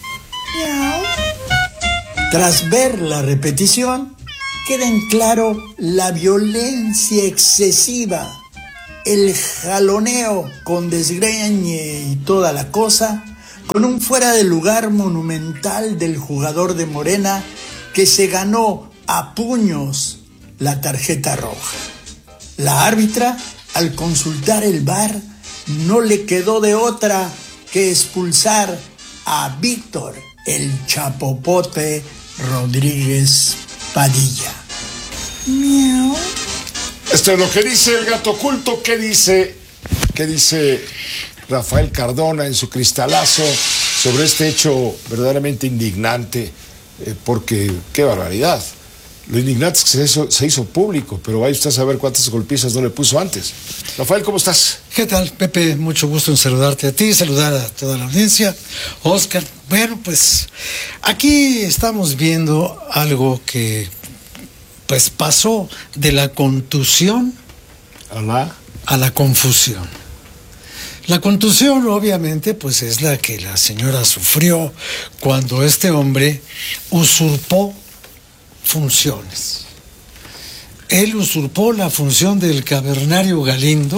Tras ver la repetición, queda en claro la violencia excesiva, el jaloneo con desgreñe y toda la cosa, con un fuera de lugar monumental del jugador de Morena que se ganó a puños la tarjeta roja. La árbitra, al consultar el V A R, no le quedó de otra que expulsar a Víctor el Chapopote Rodríguez Padilla. Miau. Esto es lo que dice el gato oculto. ¿Qué dice, qué dice Rafael Cardona en su cristalazo sobre este hecho verdaderamente indignante? Eh, porque, qué barbaridad. Lo indignante es que se hizo, se hizo público, pero vaya usted a saber cuántas golpizas no le puso antes. Rafael, ¿cómo estás? ¿Qué tal, Pepe? Mucho gusto en saludarte a ti, saludar a toda la audiencia. Oscar, bueno, pues aquí estamos viendo algo que pues pasó de la contusión a la, a la confusión. La contusión, obviamente, pues es la que la señora sufrió cuando este hombre usurpó funciones. Él usurpó la función del cavernario Galindo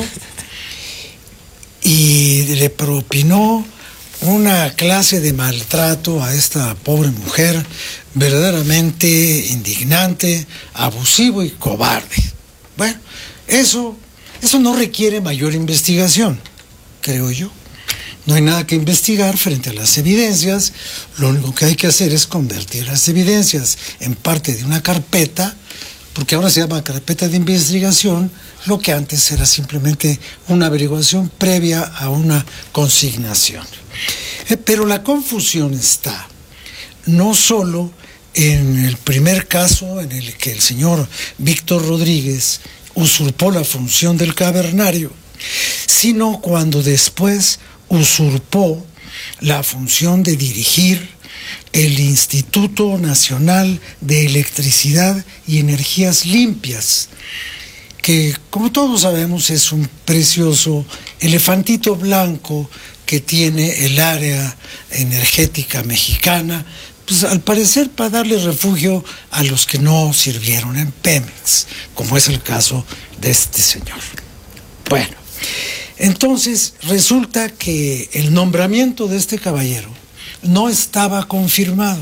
y le propinó una clase de maltrato a esta pobre mujer verdaderamente indignante, abusivo y cobarde. Bueno, eso, eso no requiere mayor investigación, creo yo. No hay nada que investigar frente a las evidencias. Lo único que hay que hacer es convertir las evidencias en parte de una carpeta, porque ahora se llama carpeta de investigación, lo que antes era simplemente una averiguación previa a una consignación. Eh, pero la confusión está no solo en el primer caso en el que el señor Víctor Rodríguez usurpó la función del cavernario, sino cuando después usurpó la función de dirigir el Instituto Nacional de Electricidad y Energías Limpias, que, como todos sabemos, es un precioso elefantito blanco que tiene el área energética mexicana, pues al parecer para darle refugio a los que no sirvieron en Pemex, como es el caso de este señor. Bueno, entonces resulta que el nombramiento de este caballero no estaba confirmado.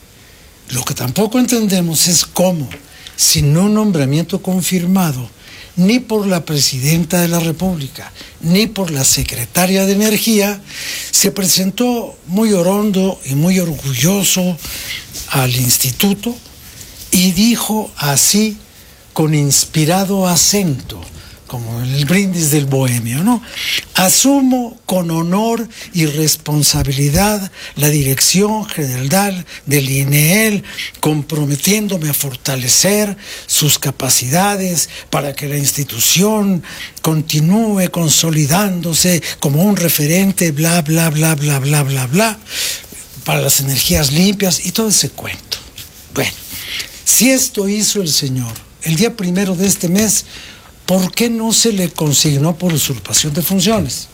Lo que tampoco entendemos es cómo, sin un nombramiento confirmado, ni por la Presidenta de la República, ni por la Secretaria de Energía, se presentó muy orondo y muy orgulloso al instituto y dijo así, con inspirado acento, como el brindis del bohemio, ¿no? Asumo con honor y responsabilidad la dirección general del I N E L, comprometiéndome a fortalecer sus capacidades para que la institución continúe consolidándose como un referente, bla, bla, bla, bla, bla, bla, bla, para las energías limpias y todo ese cuento. Bueno, si esto hizo el señor el día primero de este mes, ¿por qué no se le consignó por usurpación de funciones?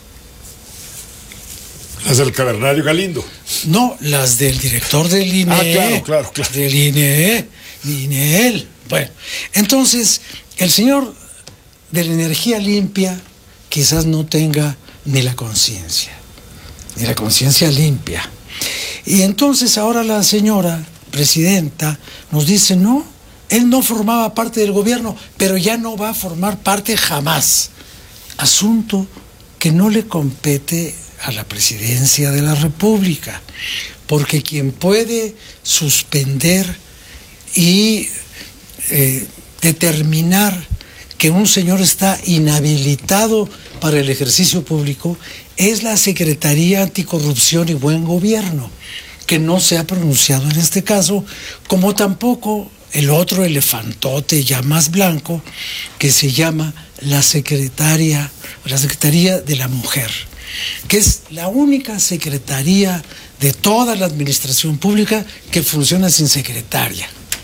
Las del cavernario Galindo. No, las del director del I N E. Ah, claro, claro, claro. Del I N E, I N E L. Bueno, entonces, el señor de la energía limpia quizás no tenga ni la conciencia, ni la conciencia limpia. Y entonces ahora la señora presidenta nos dice, no, él no formaba parte del gobierno, pero ya no va a formar parte jamás. Asunto que no le compete a la presidencia de la República, porque quien puede suspender y eh, determinar que un señor está inhabilitado para el ejercicio público es la Secretaría Anticorrupción y Buen Gobierno, que no se ha pronunciado en este caso, como tampoco el otro elefantote ya más blanco, que se llama la secretaria, la Secretaría de la Mujer, que es la única secretaría de toda la administración pública que funciona sin secretaria.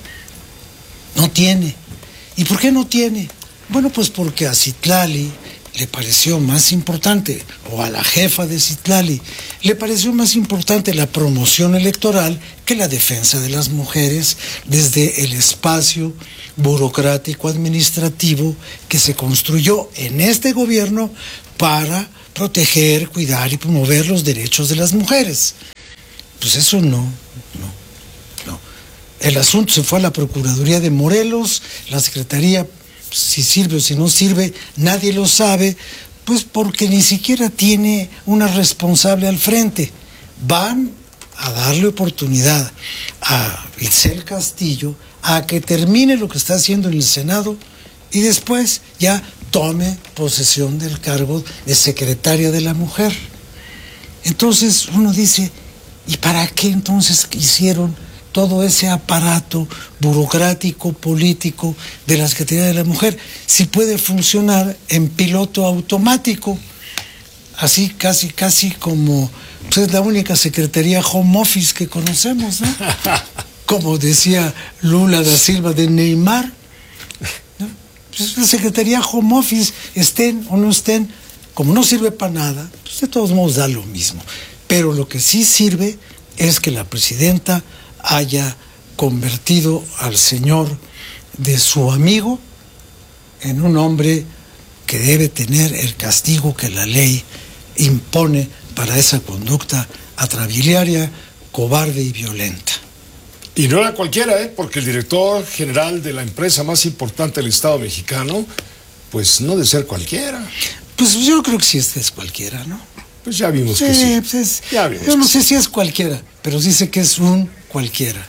No tiene. ¿Y por qué no tiene? Bueno, pues porque a Citlali le pareció más importante, o a la jefa de Citlali, le pareció más importante la promoción electoral que la defensa de las mujeres desde el espacio burocrático administrativo que se construyó en este gobierno para proteger, cuidar y promover los derechos de las mujeres. Pues eso no, no, no. El asunto se fue a la Procuraduría de Morelos, la Secretaría, si sirve o si no sirve, nadie lo sabe, pues porque ni siquiera tiene una responsable al frente. Van a darle oportunidad a Itzel Castillo a que termine lo que está haciendo en el Senado y después ya tome posesión del cargo de secretaria de la Mujer. Entonces uno dice, ¿y para qué entonces hicieron todo ese aparato burocrático, político de la Secretaría de la Mujer, si puede funcionar en piloto automático, así casi, casi como, pues es la única secretaría home office que conocemos, ¿no? Como decía Lula da Silva de Neymar, ¿no? Pues la secretaría home office, estén o no estén, como no sirve para nada, pues de todos modos da lo mismo. Pero lo que sí sirve es que la presidenta haya convertido al señor de su amigo en un hombre que debe tener el castigo que la ley impone para esa conducta atrabiliaria, cobarde y violenta. Y no era cualquiera, ¿eh? Porque el director general de la empresa más importante del Estado mexicano, pues no de ser cualquiera. Pues yo creo que sí este es cualquiera, ¿no? Pues ya vimos sí, que sí. Pues es, ya vimos yo no que sé sí. si es cualquiera, pero dice que es un cualquiera.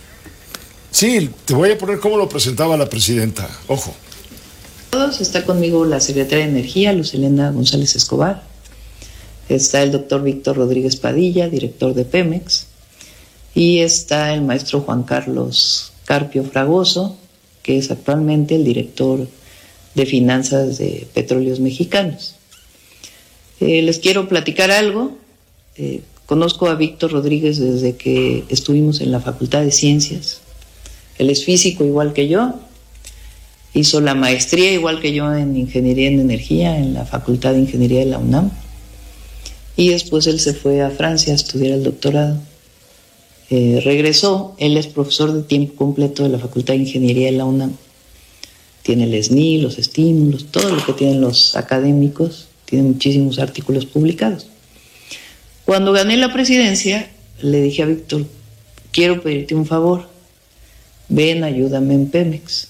Sí, te voy a poner cómo lo presentaba la presidenta. Ojo. Todos, está conmigo la secretaria de Energía, Luz Helena González Escobar. Está el doctor Víctor Rodríguez Padilla, director de Pemex. Y está el maestro Juan Carlos Carpio Fragoso, que es actualmente el director de Finanzas de Petróleos Mexicanos. Eh, les quiero platicar algo. Eh, conozco a Víctor Rodríguez desde que estuvimos en la Facultad de Ciencias. Él es físico igual que yo. Hizo la maestría igual que yo en Ingeniería en Energía en la Facultad de Ingeniería de la UNAM. Y después él se fue a Francia a estudiar el doctorado. Eh, regresó, él es profesor de tiempo completo de la Facultad de Ingeniería de la UNAM. Tiene el S N I, los estímulos, todo lo que tienen los académicos. Tiene muchísimos artículos publicados. Cuando gané la presidencia, le dije a Víctor, quiero pedirte un favor, ven, ayúdame en Pemex.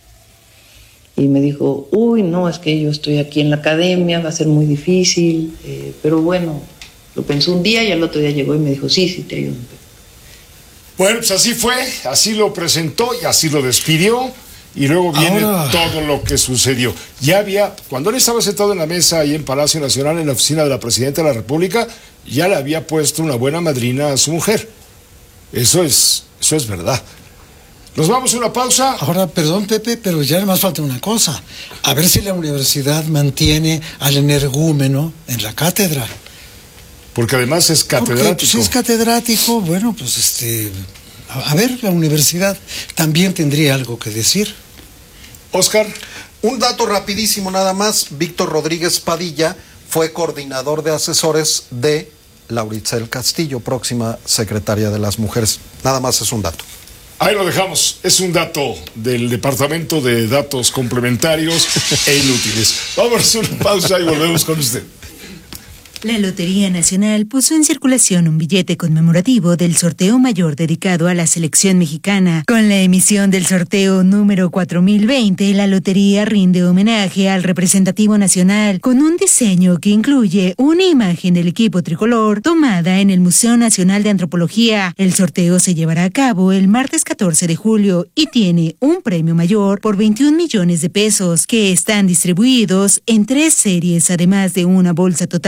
Y me dijo, uy, no, es que yo estoy aquí en la academia, va a ser muy difícil, eh, pero bueno, lo pensó un día y al otro día llegó y me dijo, sí, sí, te ayudo en Pemex. Bueno, pues así fue, así lo presentó y así lo despidió. Y luego viene Ahora... todo lo que sucedió. Ya había, cuando él estaba sentado en la mesa ahí en Palacio Nacional, en la oficina de la Presidenta de la República, ya le había puesto una buena madrina a su mujer. Eso es, eso es verdad. Nos vamos a una pausa. Ahora, perdón, Pepe, pero ya nada más falta una cosa. A ver si la universidad mantiene al energúmeno en la cátedra. Porque además es catedrático. Porque, pues, es catedrático, bueno, pues este... A, a ver, la universidad también tendría algo que decir. Oscar. Un dato rapidísimo nada más. Víctor Rodríguez Padilla fue coordinador de asesores de Lauritzel Castillo, próxima secretaria de las Mujeres. Nada más es un dato. Ahí lo dejamos. Es un dato del Departamento de Datos Complementarios e Inútiles. Vamos a una pausa y volvemos con usted. La Lotería Nacional puso en circulación un billete conmemorativo del sorteo mayor dedicado a la selección mexicana. Con la emisión del sorteo número cuatro mil veinte, la lotería rinde homenaje al representativo nacional con un diseño que incluye una imagen del equipo tricolor tomada en el Museo Nacional de Antropología. El sorteo se llevará a cabo el martes catorce de julio y tiene un premio mayor por veintiún millones de pesos que están distribuidos en tres series, además de una bolsa total repartida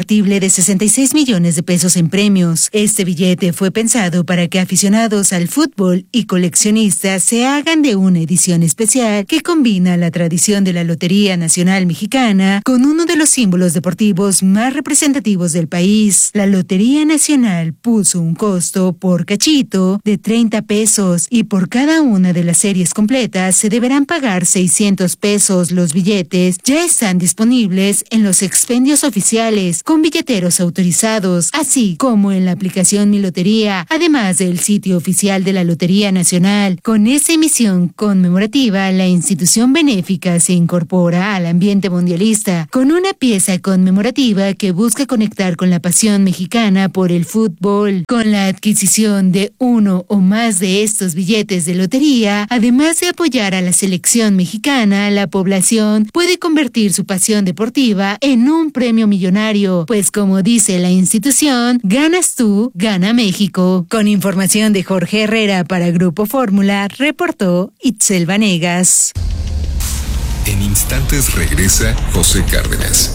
factible de sesenta y seis millones de pesos en premios. Este billete fue pensado para que aficionados al fútbol y coleccionistas se hagan de una edición especial que combina la tradición de la Lotería Nacional Mexicana con uno de los símbolos deportivos más representativos del país. La Lotería Nacional puso un costo por cachito de treinta pesos y por cada una de las series completas se deberán pagar seiscientos pesos. Los billetes ya están disponibles en los expendios oficiales con billeteros autorizados, así como en la aplicación Mi Lotería, además del sitio oficial de la Lotería Nacional. Con esa emisión conmemorativa, la institución benéfica se incorpora al ambiente mundialista con una pieza conmemorativa que busca conectar con la pasión mexicana por el fútbol. Con la adquisición de uno o más de estos billetes de lotería, además de apoyar a la selección mexicana, la población puede convertir su pasión deportiva en un premio millonario, pues como dice la institución, ganas tú, gana México. Con información de Jorge Herrera para Grupo Fórmula, reportó Itzel Vanegas. En instantes regresa José Cárdenas.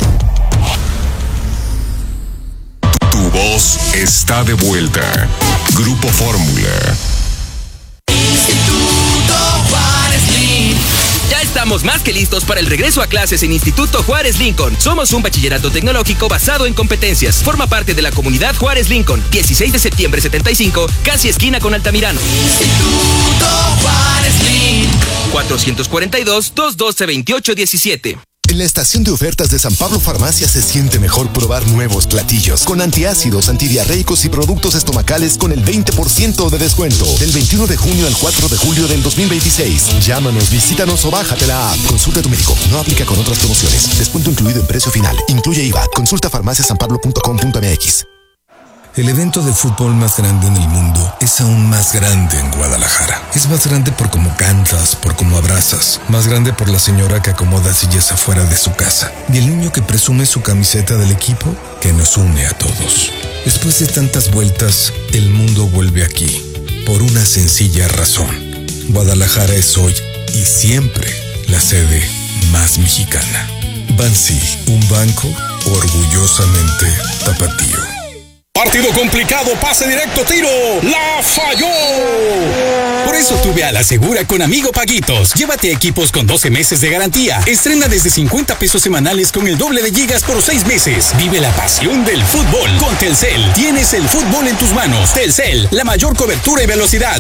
Tu voz está de vuelta. Grupo Fórmula. Instituto Juárez Lincoln. Ya estamos más que listos para el regreso a clases en Instituto Juárez Lincoln. Somos un bachillerato tecnológico basado en competencias. Forma parte de la comunidad Juárez Lincoln. dieciséis de septiembre setenta y cinco, casi esquina con Altamirano. Instituto Juárez Lincoln. cuatrocientos cuarenta y dos, doscientos doce, veintiocho diecisiete. En la estación de ofertas de San Pablo Farmacia se siente mejor probar nuevos platillos con antiácidos, antidiarreicos y productos estomacales con el veinte por ciento de descuento. Del veintiuno de junio al cuatro de julio del dos mil veintiséis. Llámanos, visítanos o bájate la app. Consulta a tu médico. No aplica con otras promociones. Descuento incluido en precio final. Incluye I V A. Consulta farmacia san pablo punto com punto m x. El evento de fútbol más grande en el mundo es aún más grande en Guadalajara. Es más grande por cómo cantas, por cómo abrazas. Más grande por la señora que acomoda sillas afuera de su casa. Y el niño que presume su camiseta del equipo que nos une a todos. Después de tantas vueltas, el mundo vuelve aquí. Por una sencilla razón. Guadalajara es hoy y siempre la sede más mexicana. Bansi, un banco orgullosamente tapatío. Partido complicado, pase directo, tiro. ¡La falló! Por eso tuve a la segura con Amigo Paguitos. Llévate equipos con doce meses de garantía. Estrena desde cincuenta pesos semanales con el doble de gigas por seis meses. Vive la pasión del fútbol con Telcel. Tienes el fútbol en tus manos. Telcel, la mayor cobertura y velocidad.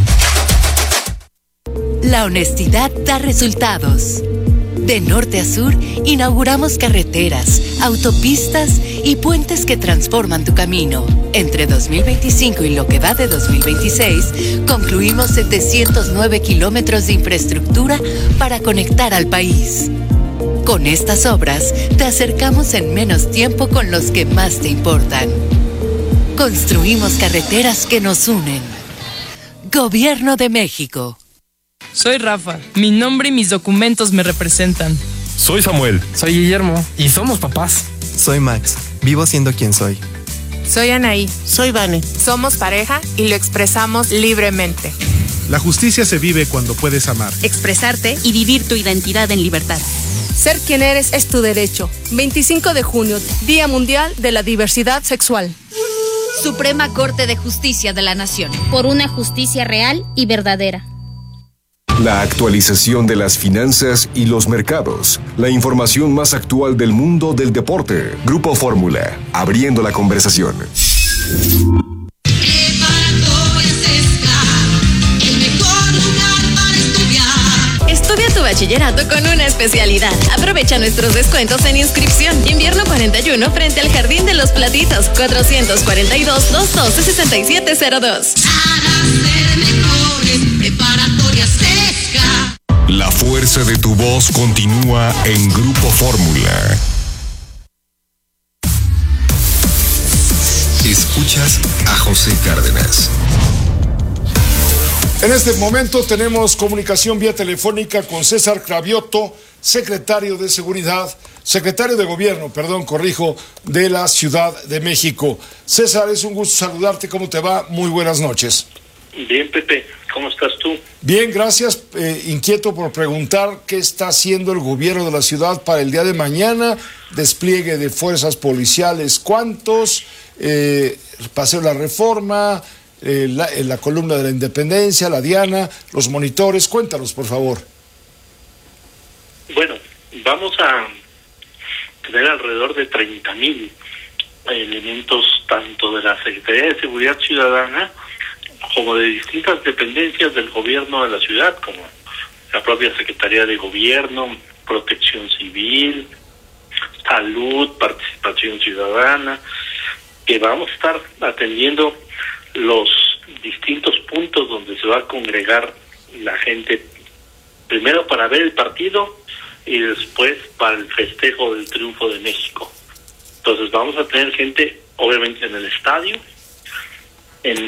La honestidad da resultados. De norte a sur, inauguramos carreteras, autopistas y puentes que transforman tu camino. Entre dos mil veinticinco y lo que va de dos mil veintiséis, concluimos setecientos nueve kilómetros de infraestructura para conectar al país. Con estas obras, te acercamos en menos tiempo con los que más te importan. Construimos carreteras que nos unen. Gobierno de México. Soy Rafa. Mi nombre y mis documentos me representan. Soy Samuel. Soy Guillermo. Y somos papás. Soy Max. Vivo siendo quien soy. Soy Anaí. Soy Vane. Somos pareja y lo expresamos libremente. La justicia se vive cuando puedes amar, expresarte y vivir tu identidad en libertad. Ser quien eres es tu derecho. veinticinco de junio, Día Mundial de la Diversidad Sexual. Suprema Corte de Justicia de la Nación. Por una justicia real y verdadera. La actualización de las finanzas y los mercados. La información más actual del mundo del deporte. Grupo Fórmula. Abriendo la conversación. Estudia tu bachillerato con una especialidad. Aprovecha nuestros descuentos en inscripción. Invierno cuarenta y uno frente al Jardín de los Platitos. cuatrocientos cuarenta y dos, doscientos doce, sesenta y siete cero dos. La fuerza de tu voz continúa en Grupo Fórmula. Escuchas a José Cárdenas. En este momento tenemos comunicación vía telefónica con César Cravioto, secretario de Seguridad, secretario de Gobierno, perdón, corrijo, de la Ciudad de México. César, es un gusto saludarte. ¿Cómo te va? Muy buenas noches. Bien, Pepe, ¿cómo estás tú? Bien, gracias. Eh, inquieto por preguntar qué está haciendo el gobierno de la ciudad para el día de mañana. Despliegue de fuerzas policiales, ¿cuántos? Eh, Paseo de la Reforma, eh, la, eh, la columna de la Independencia, la Diana, los monitores. Cuéntanos, por favor. Bueno, vamos a tener alrededor de treinta mil elementos tanto de la Secretaría de Seguridad Ciudadana como de distintas dependencias del gobierno de la ciudad, como la propia Secretaría de Gobierno, Protección Civil, Salud, Participación Ciudadana, que vamos a estar atendiendo los distintos puntos donde se va a congregar la gente, primero para ver el partido y después para el festejo del triunfo de México. Entonces vamos a tener gente, obviamente, en el estadio, en